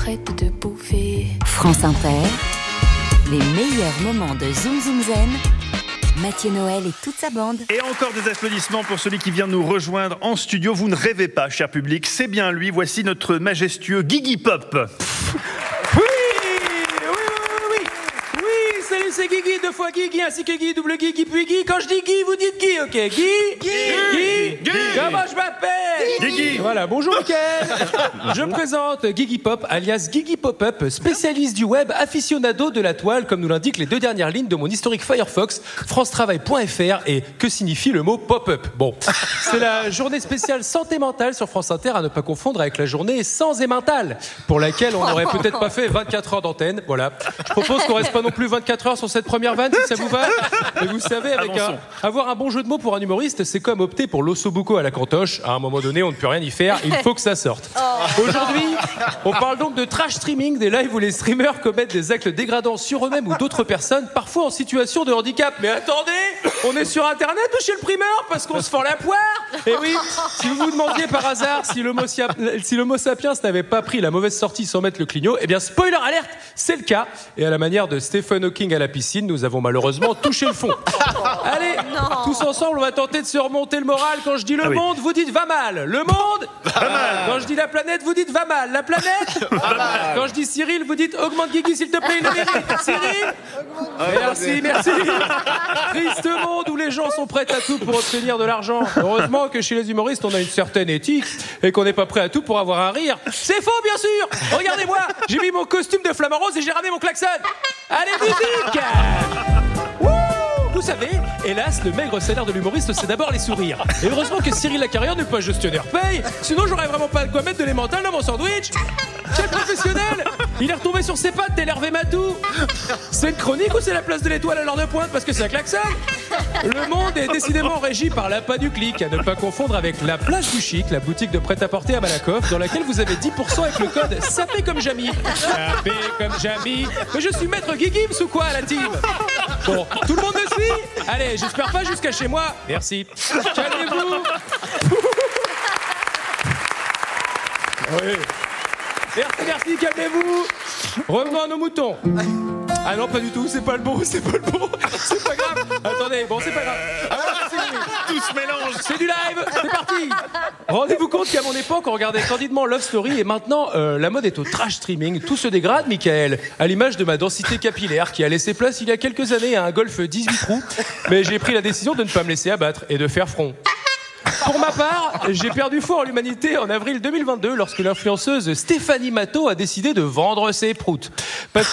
prête de bouffer. France Inter, les meilleurs moments de Zoom Zoom Zen. Mathieu Noël et toute sa bande. Et encore des applaudissements pour celui qui vient nous rejoindre en studio. Vous ne rêvez pas, cher public, c'est bien lui. Voici notre majestueux Guigui Pop. Oui, salut, c'est Guigui, 2 fois Guigui, ainsi que Guy, double Guigui, puis Guy. Quand je dis Guy, vous dites Guy, ok? Guy. Comment je m'appelle? Guigui. Voilà, bonjour Mickaël. Je me présente, Guigui Pop, alias Guigui Pop-Up, spécialiste du web, aficionado de la toile, comme nous l'indiquent les 2 dernières lignes de mon historique Firefox, francetravail.fr. Et que signifie le mot pop-up? Bon, c'est la journée spéciale santé mentale sur France Inter, à ne pas confondre avec la journée sans et mentale, pour laquelle on n'aurait peut-être pas fait 24 heures d'antenne. Voilà. Je propose qu'on reste pas non plus 24 heures sur cette première vanne, si ça vous va. Et vous savez, avoir un bon jeu de mots pour un humoriste, c'est comme opter pour l'ossobuco à la cantoche. À un moment donné, on ne peut rien y faire, il faut que ça sorte. Aujourd'hui, on parle donc de trash streaming, des lives où les streamers commettent des actes dégradants sur eux-mêmes ou d'autres personnes, parfois en situation de handicap. Mais attendez, on est sur Internet ou chez le primeur parce qu'on se fend la poire? Et oui, si vous vous demandiez par hasard si l'homo sapiens n'avait pas pris la mauvaise sortie sans mettre le clignot, eh bien spoiler alerte, c'est le cas. Et à la manière de Stephen Hawking à la piscine, nous avons malheureusement touché le fond. Allez, tous ensemble, on va tenter de se remonter le moral. Quand je dis le monde, vous dites va mal. Le monde, va mal. Quand je dis la planète, vous dites va mal. La planète, va mal. Quand je dis Cyril, vous dites augmente Guigui s'il te plaît, il le mérite. Cyril, merci. Triste monde où les gens sont prêts à tout pour obtenir de l'argent. Heureusement que chez les humoristes, on a une certaine éthique et qu'on n'est pas prêt à tout pour avoir un rire. C'est faux, bien sûr. Regardez-moi, j'ai mis mon costume de flamant rose et j'ai ramené mon klaxon. Allez, musique. Vous savez, hélas, le maigre salaire de l'humoriste, c'est d'abord les sourires. Et heureusement que Cyril Lacarrière n'est pas gestionnaire paye, sinon j'aurais vraiment pas de quoi mettre de l'emmental dans mon sandwich. Quel professionnel! Il est retombé sur ses pattes, tel Hervé Matou. C'est une chronique ou c'est la place de l'Étoile à l'heure de pointe parce que c'est un klaxon? Le monde est décidément régi par l'appât du clic, à ne pas confondre avec la Place du Chic, la boutique de prêt-à-porter à Malakoff, dans laquelle vous avez 10% avec le code SAPÉ comme Jamy. SAPÉ comme Jamy. Mais je suis maître Guigims ou quoi à la team? Bon, tout le monde me suit? Allez, j'espère pas jusqu'à chez moi. Merci. Calmez-vous. Oui. Merci, calmez-vous. Revenons à nos moutons. Ah non, pas du tout, c'est pas le bon. C'est pas grave. Attendez, bon, c'est pas grave. Tout se mélange. C'est du live, c'est parti. Rendez-vous compte qu'à mon époque, on regardait candidement Love Story et maintenant, la mode est au trash streaming. Tout se dégrade, Mickaël, à l'image de ma densité capillaire qui a laissé place il y a quelques années à un Golf 18 trous. Mais j'ai pris la décision de ne pas me laisser abattre et de faire front. Pour ma part, j'ai perdu foi en l'humanité en avril 2022 lorsque l'influenceuse Stéphanie Matteau a décidé de vendre ses proutes. Parce